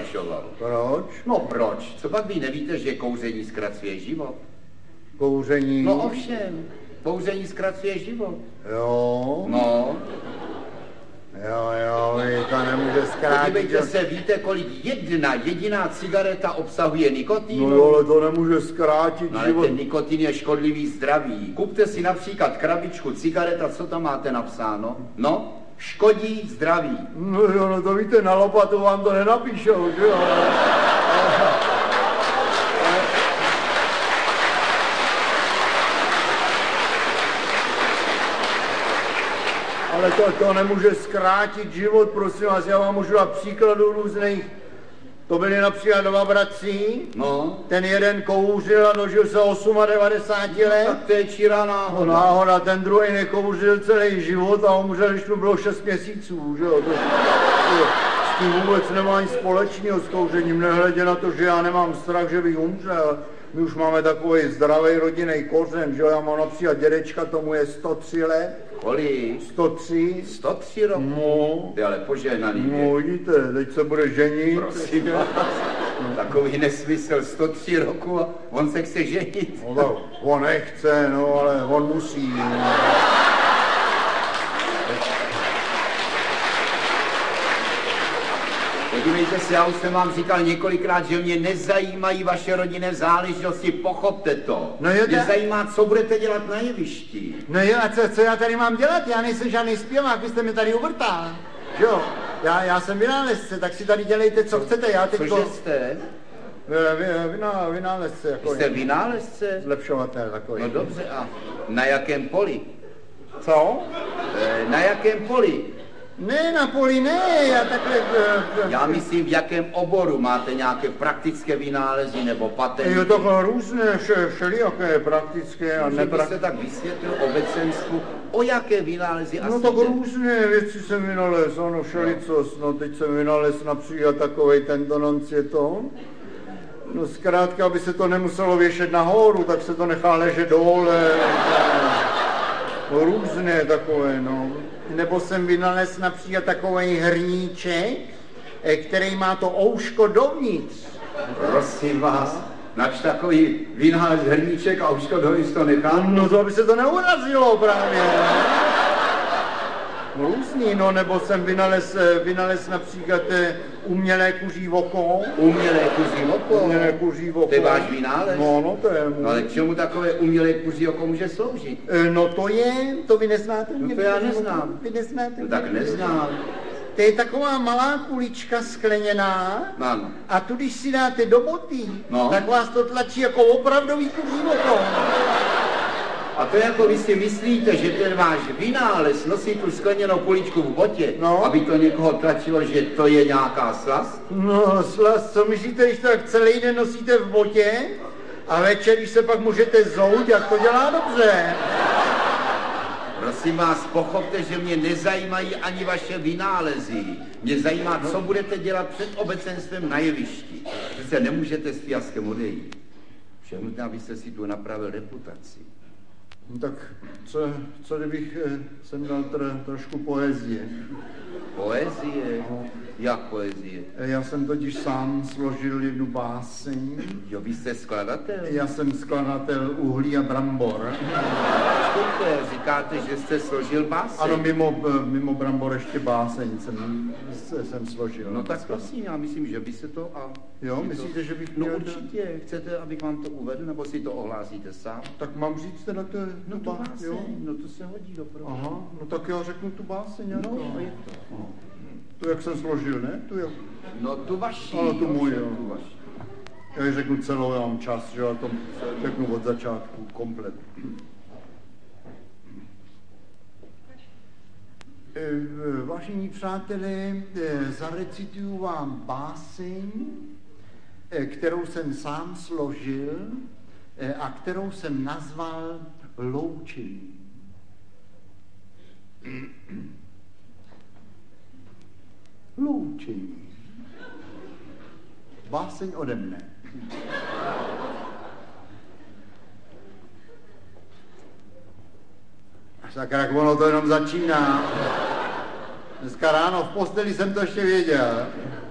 vyfalšoval. Proč? No proč? Co pak vy nevíte, že kouření zkracuje život? Kouření? No ovšem, kouření zkracuje život. Jo? No. Jo, to nemůže zkrátit. Podívejte se, víte, kolik jedna jediná cigareta obsahuje nikotin? No jo, ale to nemůže zkrátit no, život. Ale ten nikotin je škodlivý zdraví. Kupte si například krabičku cigaret a co tam máte napsáno? No, škodí zdraví. No jo, no to víte, na lopatu vám to nenapíšou, že jo? Ale to nemůže zkrátit život, prosím vás, já vám můžu dát příkladů různých. To byli například dva bratři, no. Ten jeden kouřil a dožil se 98 let. Tak to je čirá náhoda. No, náhoda, ten druhý nekouřil celý život a umřel, když mu bylo 6 měsíců, že jo. S tím vůbec nemá nic společného s kouřením, nehledě na to, že já nemám strach, že bych umřel. My už máme takový zdravý rodinný kořen, že jo, já mám například dědečka, tomu je 103 let. Kolik? 103. 103 roků? No. Ty ale požehnaný. No, vidíte, teď se bude ženit. Prosím vás, takový nesmysl, 103 roku a on se chce ženit. No tak on nechce, no, ale on musí. Podívejte se, já už jsem vám říkal několikrát, že mě nezajímají vaše rodinné záležitosti, pochopte to. No jo, mě zajímá, co budete dělat na jevišti. No jo, a co já tady mám dělat? Já nejsem žádný zpěvák, vy jste mě tady uvrtal. Jo, já jsem vynálezce, tak si tady dělejte, co chcete, já teď. Cože jste? Vynálezce. Jako jste vynálezce? Zlepšovatel takový. No dobře, a na jakém poli? Co? Na jakém poli? Ne, na poli ne, já takhle... Já myslím, v jakém oboru máte nějaké praktické vynálezy nebo patenty? Jo, takhle různé, všelijaké praktické a nepraktické. Byste tak vysvětlil obecenstvu, o jaké vynálezy asi no tak různé věci jsem vynalez, ano, všelicos, no teď jsem vynalez například takovej tento noncieton. No zkrátka, aby se to nemuselo věšet nahoru, tak se to nechá ležet dole. No, různé takové, no. Nebo jsem vynalez například takový hrníček, který má to ouško dovnitř. Prosím vás, nač takový vynález hrníček a ouško dovnitř to nechá? No to, aby se to neurazilo právě. No různý, no, nebo jsem vynalez například umělé kuří oko. Umělé kuří oko? Umělé kuří oko. To je váš vynález? No, to je můj. No, ale k čemu takové umělé kuří oko může sloužit? No to vy neznáte? No to já neznám. Vy neznáte? No tak neznám. To je taková malá kulička skleněná. Ano. A tu, když si dáte do boty, no. Tak vás to tlačí jako opravdový kuří oko. A to jako vy si myslíte, že ten váš vynález nosí tu skleněnou kuličku v botě, no. Aby to někoho tlačilo, že to je nějaká slast? No slast, co myslíte, když to tak celý den nosíte v botě a večer, když se pak můžete zout, jak to dělá dobře. Prosím vás, pochopte, že mě nezajímají ani vaše vynálezy. Mě zajímá, co budete dělat před obecenstvem na jevišti. Přece nemůžete s fiaskem odejít. Všem nutné, abyste si tu napravil reputaci. No tak co kdybych sem dal trošku poezie? Poezie? Jak poezie? Já jsem totiž sám složil jednu báseň. Jo, vy jste skladatel? Já jsem skladatel Uhlí a brambor. Počkejte, říkáte, že jste složil báseň? Ano, mimo brambor ještě báseň jsem složil. No tak prosím, já myslím, že by se to... Jo, myslíte, že bych měl... No určitě, chcete, abych vám to uvedl, nebo si to ohlásíte sám? Tak mám říct teda to... No tu báseň, no to se hodí doprava. Aha, no tak já řeknu tu báseň. No, a je to. No. Tu, jak jsem složil, ne? Tu jo. No tu vaši. Ano, tu můj, jo. Tu vaši. Já ji řeknu celou, já mám čas, že já to řeknu od začátku, komplet. Vážení přátelé, zarecituju vám báseň, kterou jsem sám složil a kterou jsem nazval Loučení. Loučení. Báseň ode mne. Sakra, jak ono to jenom začíná. Dneska ráno v posteli jsem to ještě věděl.